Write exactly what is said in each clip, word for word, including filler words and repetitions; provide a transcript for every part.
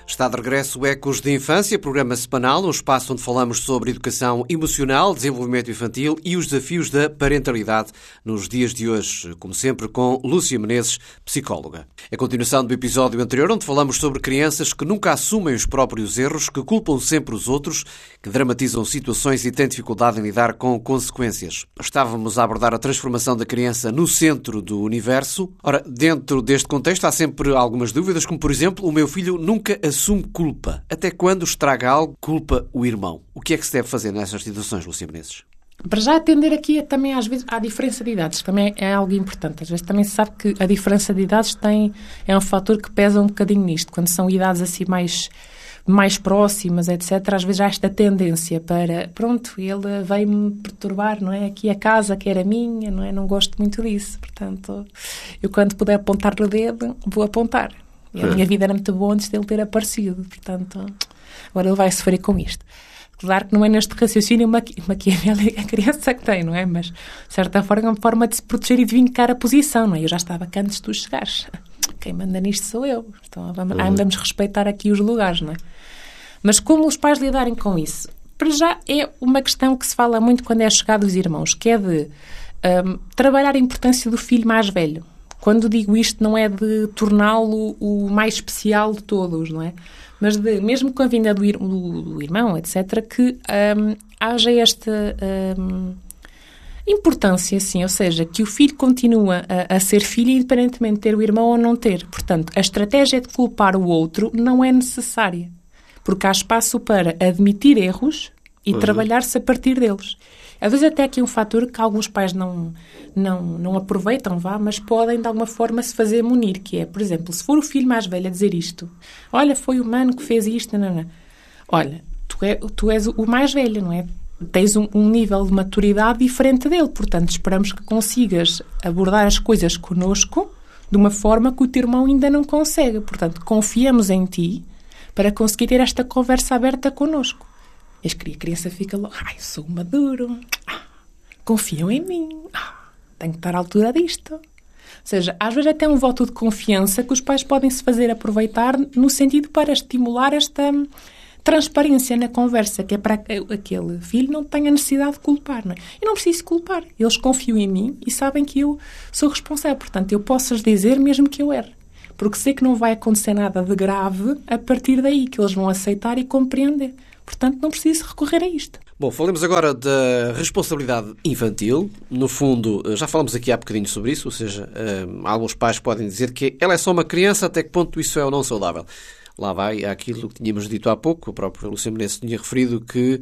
Está de regresso o Ecos de Infância, programa semanal, um espaço onde falamos sobre educação emocional, desenvolvimento infantil e os desafios da parentalidade nos dias de hoje, como sempre com Lúcia Menezes, psicóloga. A continuação do episódio anterior, onde falamos sobre crianças que nunca assumem os próprios erros, que culpam sempre os outros, que dramatizam situações e têm dificuldade em lidar com consequências. Estávamos a abordar a transformação da criança no centro do universo. Ora, dentro deste contexto há sempre algumas dúvidas, como por exemplo, o meu filho nunca assume culpa. Até quando estraga algo, culpa o irmão. O que é que se deve fazer nessas situações, Lúcia Menezes? Para já atender aqui também às vezes à diferença de idades, também é algo importante. Às vezes também se sabe que a diferença de idades tem, é um fator que pesa um bocadinho nisto. Quando são idades assim mais, mais próximas, etcétera, às vezes há esta tendência para, pronto, ele veio-me perturbar, não é? Aqui a casa que era minha, não é? Não gosto muito disso. Portanto, eu quando puder apontar no dedo, vou apontar. E a minha vida era muito boa antes dele ter aparecido. Portanto, agora ele vai sofrer com isto. Claro que não é neste raciocínio maqui- maquiavélico a criança que tem, não é? Mas, de certa forma, é uma forma de se proteger e de vincar a posição, não é? Eu já estava cá antes de tu chegares. Quem manda nisto sou eu. Então, vamos, uhum. vamos respeitar aqui os lugares, não é? Mas como os pais lidarem com isso? Para já é uma questão que se fala muito quando é chegado os irmãos, que é de um, trabalhar a importância do filho mais velho. Quando digo isto, não é de torná-lo o mais especial de todos, não é? Mas de, mesmo com a vinda do, ir, do, do irmão, etcétera, que um, haja esta um, importância, assim, ou seja, que o filho continua a, a ser filho independentemente de ter o irmão ou não ter. Portanto, a estratégia de culpar o outro não é necessária, porque há espaço para admitir erros e uhum. trabalhar-se a partir deles. Às vezes até aqui um fator que alguns pais não, não, não aproveitam, vá, mas podem de alguma forma se fazer munir, que é, por exemplo, se for o filho mais velho a dizer isto, olha, foi o mano que fez isto, não, não. Olha, tu, é, tu és o mais velho, não é? Tens um, um nível de maturidade diferente dele, portanto esperamos que consigas abordar as coisas connosco de uma forma que o teu irmão ainda não consegue. Portanto, confiamos em ti para conseguir ter esta conversa aberta connosco. E a criança fica logo, ai, sou maduro, ah, confiam em mim, ah, tenho que estar à altura disto. Ou seja, às vezes até um voto de confiança que os pais podem se fazer aproveitar no sentido para estimular esta transparência na conversa, que é para que aquele filho não tenha necessidade de culpar. Não é? Eu não preciso culpar, eles confiam em mim e sabem que eu sou responsável, portanto eu posso-lhes dizer mesmo que eu erre. Porque sei que não vai acontecer nada de grave a partir daí, que eles vão aceitar e compreender. Portanto, não preciso recorrer a isto. Bom, falemos agora da responsabilidade infantil. No fundo, já falamos aqui há bocadinho sobre isso, ou seja, alguns pais podem dizer que ela é só uma criança, até que ponto isso é ou não saudável. Lá vai aquilo que tínhamos dito há pouco, o próprio Lúcia Menezes tinha referido que,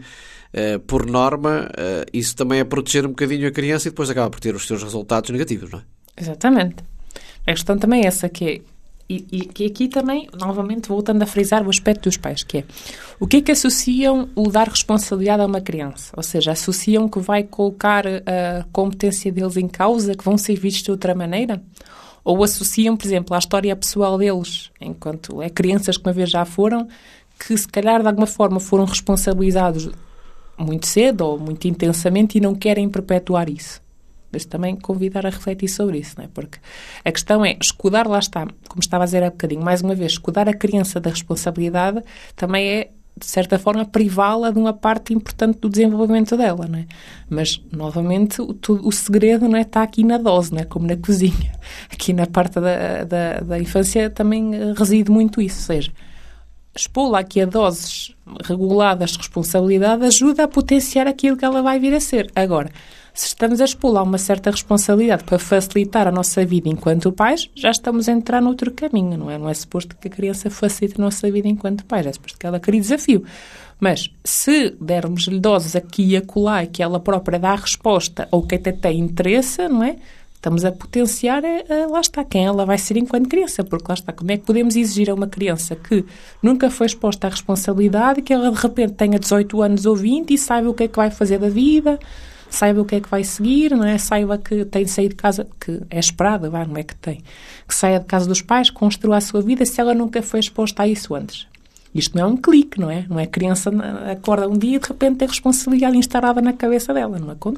por norma, isso também é proteger um bocadinho a criança e depois acaba por ter os seus resultados negativos, não é? Exatamente. A questão também é essa, que é E, e, e aqui também, novamente, voltando a frisar o aspecto dos pais, que é o que é que associam o dar responsabilidade a uma criança? Ou seja, associam que vai colocar a competência deles em causa, que vão ser vistos de outra maneira? Ou associam, por exemplo, à história pessoal deles, enquanto é crianças que uma vez já foram, que se calhar de alguma forma foram responsabilizados muito cedo ou muito intensamente e não querem perpetuar isso? Mas também convidar a refletir sobre isso, não é? Porque a questão é escudar, lá está, como estava a dizer há bocadinho, mais uma vez, escudar a criança da responsabilidade também é, de certa forma, privá-la de uma parte importante do desenvolvimento dela, não é? Mas, novamente, o, o segredo não é, está aqui na dose, não é? Como na cozinha. Aqui na parte da, da, da infância também reside muito isso, ou seja, expô-la aqui a doses reguladas de responsabilidade ajuda a potenciar aquilo que ela vai vir a ser. Agora, se estamos a expô-la a uma certa responsabilidade para facilitar a nossa vida enquanto pais, já estamos a entrar noutro caminho, não é? Não é suposto que a criança facilite a nossa vida enquanto pais, é suposto que ela crie desafio. Mas se dermos-lhe doses aqui e acolá e que ela própria dá a resposta ou que até tem interesse, não é? Estamos a potenciar, a, a, lá está, quem ela vai ser enquanto criança, porque lá está, como é que podemos exigir a uma criança que nunca foi exposta à responsabilidade, que ela de repente tenha dezoito anos ou vinte e saiba o que é que vai fazer da vida, saiba o que é que vai seguir, não é? Saiba que tem de sair de casa, que é esperado, vai, não é que tem, que saia de casa dos pais, construa a sua vida, se ela nunca foi exposta a isso antes. Isto não é um clique, não é? Não é a criança acorda um dia e de repente tem responsabilidade instalada na cabeça dela, não acontece.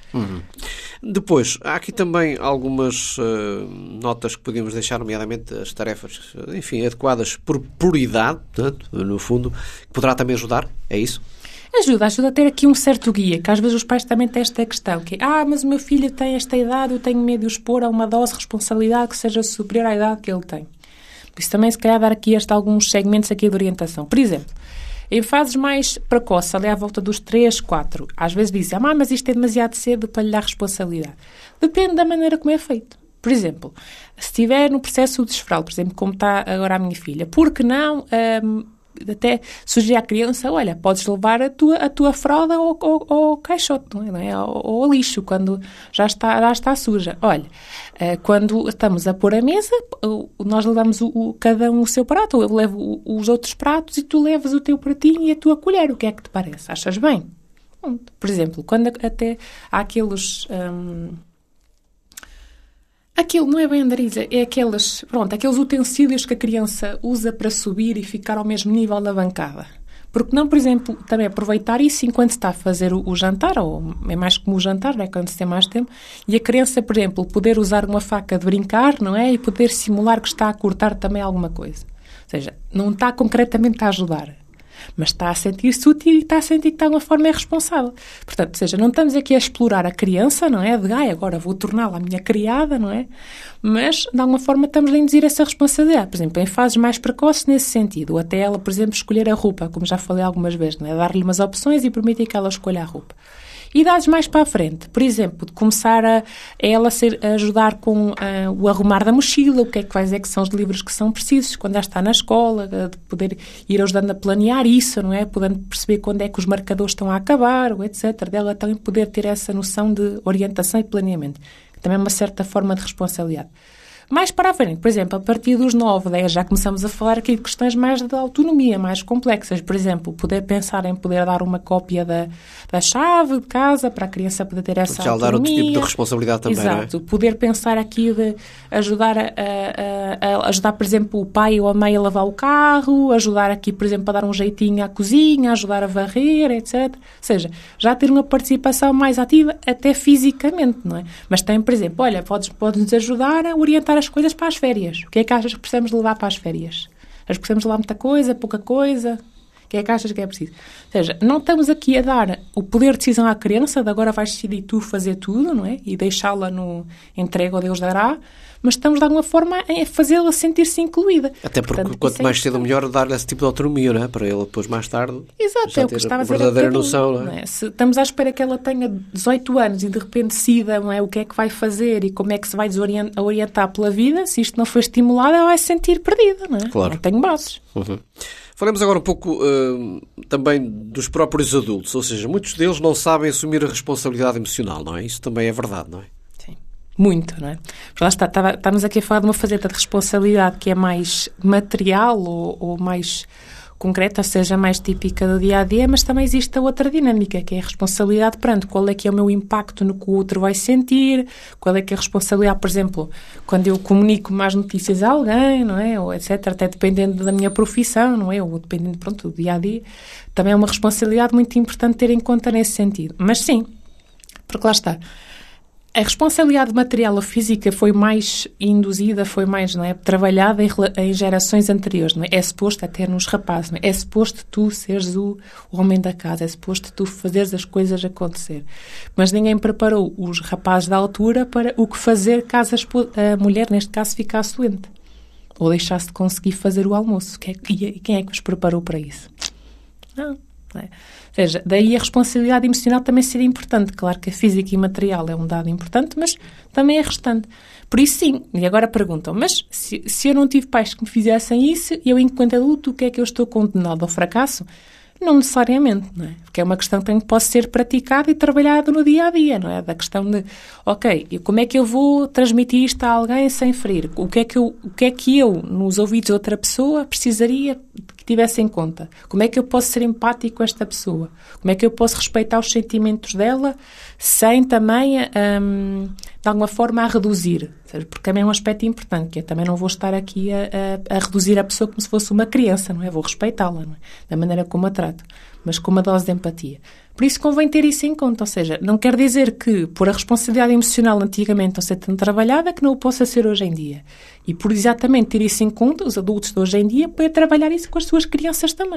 Uhum. Depois, há aqui também algumas uh, notas que podemos deixar, nomeadamente as tarefas, enfim, adequadas por prioridade, portanto, no fundo, que poderá também ajudar, é isso? Ajuda, ajuda a ter aqui um certo guia, que às vezes os pais também têm esta questão, que é, ah, mas o meu filho tem esta idade, eu tenho medo de o expor a uma dose de responsabilidade que seja superior à idade que ele tem. Por isso também, se calhar, dar aqui este, alguns segmentos aqui de orientação. Por exemplo, em fases mais precoces, ali à volta dos três, quatro, às vezes dizem, ah, mas isto é demasiado cedo para lhe dar responsabilidade. Depende da maneira como é feito. Por exemplo, se estiver no processo de desfraldo, por exemplo, como está agora a minha filha, por que não... Hum, até sugerir à criança, olha, podes levar a tua, a tua fralda ao, ao, ao caixote, não é? Ao, ao lixo, quando já está, já está suja. Olha, quando estamos a pôr a mesa, nós levamos o, o, cada um o seu prato, eu levo os outros pratos e tu levas o teu pratinho e a tua colher. O que é que te parece? Achas bem? Por exemplo, quando até há aqueles... Hum, Aquilo não é bem andariza, é aqueles, pronto, aqueles utensílios que a criança usa para subir e ficar ao mesmo nível da bancada. Porque não, por exemplo, também aproveitar isso enquanto se está a fazer o, o jantar, ou é mais como o jantar, não é? Quando se tem mais tempo, e a criança, por exemplo, poder usar uma faca de brincar, não é? E poder simular que está a cortar também alguma coisa. Ou seja, não está concretamente a ajudar, mas está a sentir-se útil e está a sentir que de alguma forma é responsável. Portanto, ou seja, não estamos aqui a explorar a criança, não é? De, ai, agora vou torná-la a minha criada, não é? Mas, de alguma forma, estamos a induzir essa responsabilidade. Por exemplo, em fases mais precoces nesse sentido. Ou até ela, por exemplo, escolher a roupa, como já falei algumas vezes, não é? Dar-lhe umas opções e permitir que ela escolha a roupa. Idades mais para a frente, por exemplo, de começar a, a ela ser, a ajudar com a, o arrumar da mochila, o que é que vai dizer que são os livros que são precisos, quando já está na escola, de poder ir ajudando a planear isso, não é? Podendo perceber quando é que os marcadores estão a acabar, ou etcétera. Dela também poder ter essa noção de orientação e planeamento, que também é uma certa forma de responsabilidade. Mais para a frente, por exemplo, a partir dos nove, dez, já começamos a falar aqui de questões mais de autonomia, mais complexas. Por exemplo, poder pensar em poder dar uma cópia da, da chave de casa para a criança poder ter essa já autonomia. Já dar outro tipo de responsabilidade também, Exato. Não é? Poder pensar aqui de ajudar, a, a, a, ajudar, por exemplo, o pai ou a mãe a lavar o carro, ajudar aqui, por exemplo, a dar um jeitinho à cozinha, ajudar a varrer, etcétera. Ou seja, já ter uma participação mais ativa, até fisicamente, não é? Mas tem, por exemplo, olha, podes, podes-nos ajudar a orientar as coisas para as férias. O que é que achas que precisamos levar para as férias? Achas que precisamos levar muita coisa, pouca coisa? O que é que achas que é preciso? Ou seja, não estamos aqui a dar o poder de decisão à criança, de agora vais decidir tu fazer tudo, não é? E deixá-la no entregue ou Deus dará, mas estamos de alguma forma a fazê-la sentir-se incluída. Até porque Portanto, quanto mais cedo melhor dar-lhe esse tipo de autonomia, não é? Para ele depois mais tarde Exato, já é o que ter estava a verdadeira noção, não é? Não é? Se estamos à espera que ela tenha dezoito anos e de repente decida, não é, o que é que vai fazer e como é que se vai desorientar pela vida, se isto não for estimulado, ela vai se sentir perdida, não é? Claro. Não tenho bases. Uhum. Falemos agora um pouco uh, também dos próprios adultos, ou seja, muitos deles não sabem assumir a responsabilidade emocional, não é? Isso também é verdade, não é? Sim, muito, não é? Mas lá está, está, estamos aqui a falar de uma faceta de responsabilidade que é mais material ou, ou mais concreta, ou seja, mais típica do dia-a-dia, mas também existe a outra dinâmica, que é a responsabilidade perante qual é que é o meu impacto no que o outro vai sentir, qual é que é a responsabilidade, por exemplo, quando eu comunico mais notícias a alguém, não é? Ou etcétera, até dependendo da minha profissão, não é? Ou dependendo, pronto, do dia-a-dia, também é uma responsabilidade muito importante ter em conta nesse sentido. Mas sim, porque lá está, a responsabilidade material ou física foi mais induzida, foi mais, não é, trabalhada em, em gerações anteriores, não é? É suposto até nos rapazes, não é? É suposto tu seres o, o homem da casa, é suposto tu fazeres as coisas acontecer. Mas ninguém preparou os rapazes da altura para o que fazer caso a mulher, neste caso, ficasse doente. Ou deixasse de conseguir fazer o almoço. E quem é que os preparou para isso? Não. Não é? Ou seja, daí a responsabilidade emocional também seria importante. Claro que a física e material é um dado importante, mas também é restante. Por isso, sim. E agora perguntam, mas se, se eu não tive pais que me fizessem isso, eu, enquanto adulto, o que é que eu estou condenado ao fracasso? Não necessariamente, não é? Porque é uma questão que pode ser praticada e trabalhada no dia-a-dia, não é? Da questão de, ok, e como é que eu vou transmitir isto a alguém sem ferir? O que é que eu, o que é que eu nos ouvidos de outra pessoa, precisaria que tivesse em conta? Como é que eu posso ser empático com esta pessoa? Como é que eu posso respeitar os sentimentos dela sem também, hum, de alguma forma, a reduzir? Porque também é um aspecto importante, que é também não vou estar aqui a, a, a reduzir a pessoa como se fosse uma criança, não é? Vou respeitá-la, não é? Da maneira como a trato. exato, mas com uma dose de empatia. Por isso convém ter isso em conta, ou seja, não quer dizer que por a responsabilidade emocional antigamente não ser tão trabalhada que não o possa ser hoje em dia. E por exatamente ter isso em conta, os adultos de hoje em dia podem trabalhar isso com as suas crianças também.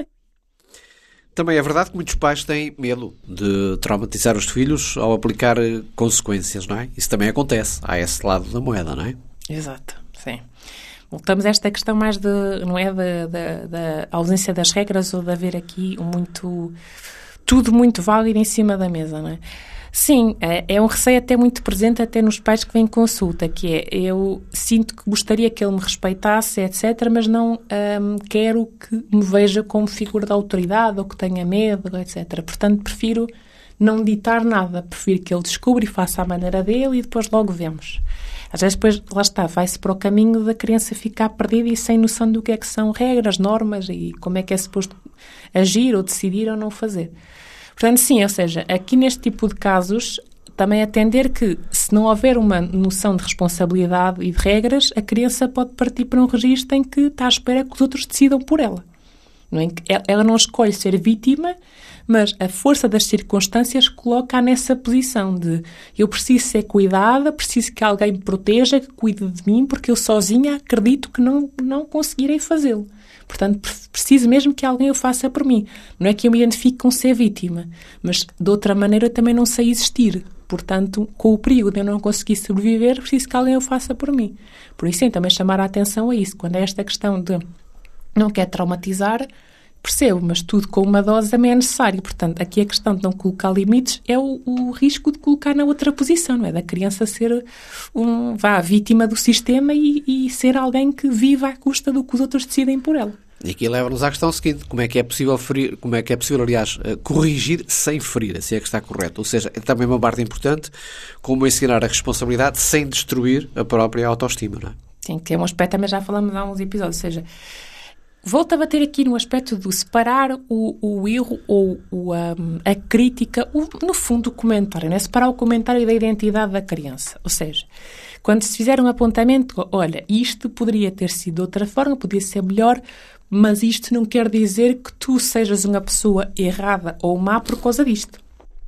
Também é verdade que muitos pais têm medo de traumatizar os filhos ao aplicar consequências, não é? Isso também acontece. Há esse lado da moeda, não é? Exato, sim. Voltamos a esta questão mais de, não é, da, da, da ausência das regras ou de haver aqui muito, tudo muito válido em cima da mesa, não é? Sim, é, é um receio até muito presente até nos pais que vêm consulta, que é, eu sinto que gostaria que ele me respeitasse, etcétera, mas não hum, quero que me veja como figura de autoridade ou que tenha medo, etcétera. Portanto, prefiro não ditar nada, prefiro que ele descubra e faça a maneira dele e depois logo vemos. Às vezes depois, lá está, vai-se para o caminho da criança ficar perdida e sem noção do que é que são regras, normas e como é que é suposto agir ou decidir ou não fazer. Portanto, sim, ou seja, aqui neste tipo de casos, também atender que, se não houver uma noção de responsabilidade e de regras, a criança pode partir para um registro em que está à espera que os outros decidam por ela. Não é? Ela não escolhe ser vítima, mas a força das circunstâncias coloca-a nessa posição de eu preciso ser cuidada, preciso que alguém me proteja, que cuide de mim, porque eu sozinha acredito que não, não conseguirei fazê-lo. Portanto, preciso mesmo que alguém o faça por mim. Não é que eu me identifique com ser vítima, mas de outra maneira eu também não sei existir. Portanto, com o perigo de eu não conseguir sobreviver, preciso que alguém o faça por mim. Por isso, sim, também chamar a atenção a isso. Quando é esta questão de não quer traumatizar, percebo, mas tudo com uma dose também é necessário. Portanto, aqui a questão de não colocar limites é o, o risco de colocar na outra posição, não é? Da criança ser um, vá, vítima do sistema e, e ser alguém que viva à custa do que os outros decidem por ela. E aqui leva-nos à questão seguinte, como é que é possível ferir, como é que é possível, aliás, corrigir sem ferir, se é que está correto. Ou seja, é também uma parte importante, como ensinar a responsabilidade sem destruir a própria autoestima, não é? Sim, que é um aspecto, também já falamos há uns episódios, ou seja, volto a bater aqui no aspecto do separar o, o erro ou o, um, a crítica, o, no fundo o comentário, não é? Separar o comentário da identidade da criança. Ou seja, quando se fizer um apontamento, olha, isto poderia ter sido de outra forma, poderia ser melhor, mas isto não quer dizer que tu sejas uma pessoa errada ou má por causa disto.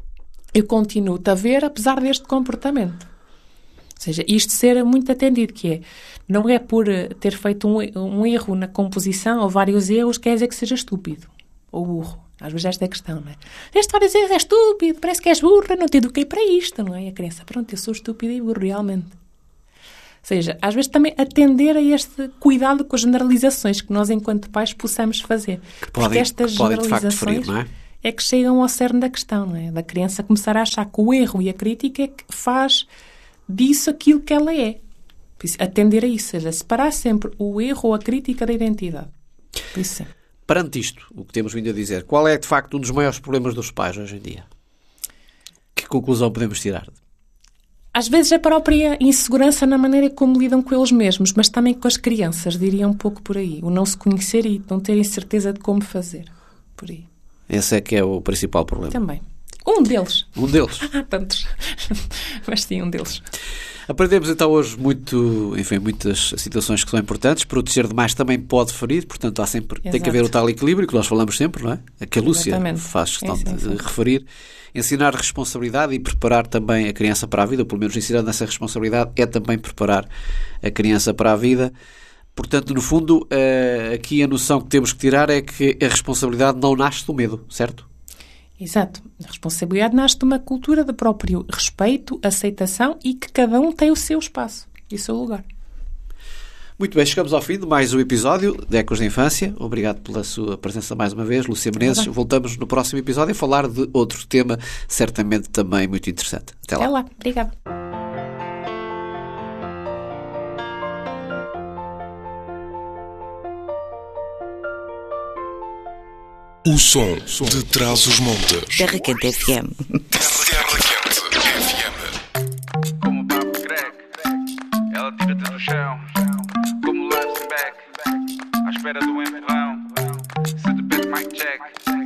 Eu continuo-te a ver apesar deste comportamento. Ou seja, isto ser muito atendido, que é, não é por ter feito um, um erro na composição ou vários erros, quer dizer que seja estúpido ou burro. Às vezes esta é a questão, não é? Este vários erros é estúpido, parece que és burra, não te eduquei para isto, não é? E a criança, pronto, eu sou estúpido e burro, realmente. Ou seja, às vezes também atender a este cuidado com as generalizações que nós, enquanto pais, possamos fazer. Que podem, porque estas que podem, de facto, generalizações ferir, não é? É que chegam ao cerne da questão, não é? Da criança começar a achar que o erro e a crítica é que faz disso aquilo que ela é. Por isso, atender a isso, ou seja, separar sempre o erro ou a crítica da identidade. Por isso, sim. Perante isto, o que temos vindo a dizer, qual é, de facto, um dos maiores problemas dos pais hoje em dia? Que conclusão podemos tirar? Às vezes é a própria insegurança na maneira como lidam com eles mesmos, mas também com as crianças, diria um pouco por aí. O não se conhecer e não terem certeza de como fazer. Por aí. Esse é que é o principal problema. Também. Um deles. Um deles. Há tantos. Mas sim, um deles. Aprendemos então hoje muito, enfim, muitas situações que são importantes. Proteger demais também pode ferir, portanto há sempre, tem que haver o tal equilíbrio que nós falamos sempre, não é? A que a Lúcia Exatamente. faz questão sim, sim, de sim. referir. Ensinar responsabilidade e preparar também a criança para a vida, ou pelo menos ensinar nessa responsabilidade é também preparar a criança para a vida. Portanto, no fundo, aqui a noção que temos que tirar é que a responsabilidade não nasce do medo, certo? Exato. A responsabilidade nasce de uma cultura de próprio respeito, aceitação e que cada um tem o seu espaço e o seu lugar. Muito bem, chegamos ao fim de mais um episódio de Ecos da Infância. Obrigado pela sua presença mais uma vez, Lúcia Menezes. Olá. Voltamos no próximo episódio a falar de outro tema, certamente também muito interessante. Até lá. Até lá. Obrigada. O som de Trás-os-Montes. Terra Quente F M. Terra Quente F M. Como o papo crack, ela tira-te do chão. Como o Life's back, à espera do empurrão. Se te pede mic check,